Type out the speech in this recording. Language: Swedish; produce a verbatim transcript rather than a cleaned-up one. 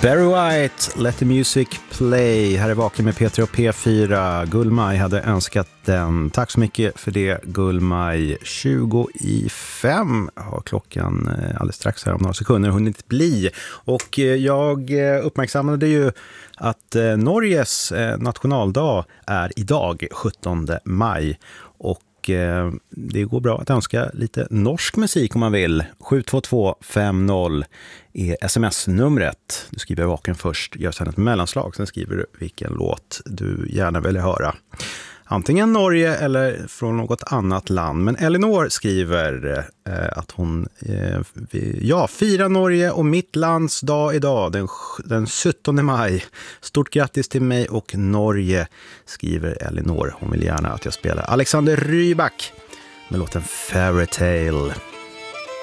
Barry White, Let the Music Play. Här är Vaken med P tre och P fyra. Gullmaj hade önskat den. Tack så mycket för det, Gullmaj. tjugo i fem har klockan alldeles strax här om några sekunder hunnit bli. Och jag uppmärksammade ju att Norges nationaldag är idag, sjuttonde maj. Och det går bra att önska lite norsk musik om man vill. sju två två fem noll är sms-numret. Du skriver Vaken först, gör sedan ett mellanslag. Sen skriver du vilken låt du gärna vill höra. Antingen Norge eller från något annat land. Men Elinor skriver eh, att hon eh, vi, ja, firar Norge och mitt lands dag idag, den, den sjuttonde maj. Stort grattis till mig och Norge, skriver Elinor. Hon vill gärna att jag spelar Alexander Rybak med låten Fairy Tale.